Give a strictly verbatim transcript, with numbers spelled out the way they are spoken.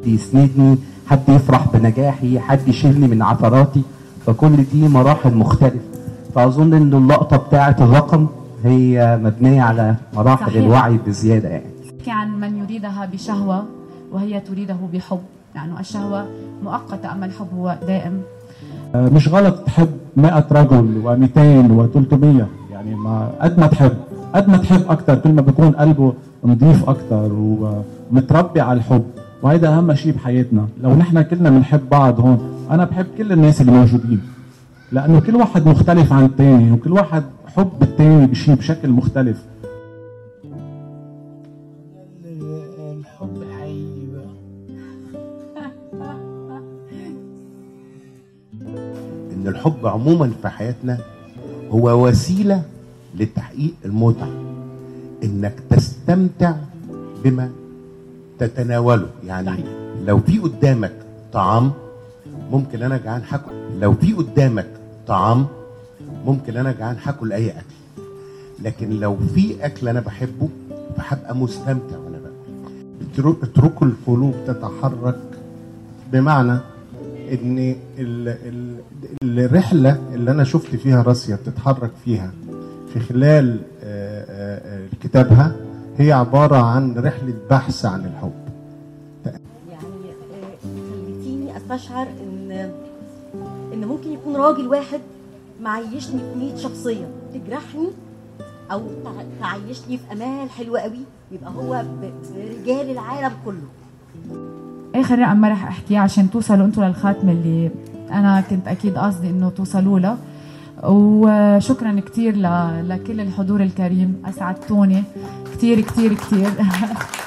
يسندني، حد يفرح بنجاحي، حد يشيلني من عثراتي. فكل دي مراحل مختلفة. فأظن إن اللقطة بتاعة الرقم هي مبنية على مراحل صحيح. الوعي بزيادة يعني. عن من يريدها بشهوة وهي تريده بحب، يعني الشهوة مؤقتة أما الحب هو دائم. مش غلط تحب مئة رجل ومئتين وثلاثمية، يعني ما قد ما تحب قد ما تحب أكتر كل ما بيكون قلبه نظيف أكتر ومتربي على الحب، وهيدا أهم شيء بحياتنا. لو نحن كلنا بنحب بعض هون، أنا بحب كل الناس اللي موجودين لأنه كل واحد مختلف عن التاني، وكل واحد حب التاني بشيء بشكل مختلف. الحب حقيقي بقى. إن الحب عموما في حياتنا هو وسيلة لتحقيق المتعة، إنك تستمتع بما تتناوله. يعني لو في قدامك طعام ممكن أنا جعان هاكل، لو في قدامك طعام ممكن أنا جعان هاكل أي أكل، لكن لو في أكل أنا بحبه فهبقى مستمتع وأنا باكل. اتركوا القلوب تتحرك، بمعنى ان ال ال الرحله اللي انا شفت فيها راسيا بتتحرك فيها في خلال كتابها هي عباره عن رحله بحث عن الحب. يعني خليتيني استشعر ان ان ممكن يكون راجل واحد معيشني في مية شخصيه تجرحني او تعيشني في امال حلوه قوي، يبقى هو برجال العالم كله. اخر رقم ما رح احكيه عشان توصلوا انتوا للخاتمه اللي انا كنت اكيد قصدي انه توصلوا لها. وشكرا كتير لكل الحضور الكريم، اسعدتوني كتير كتير كتير.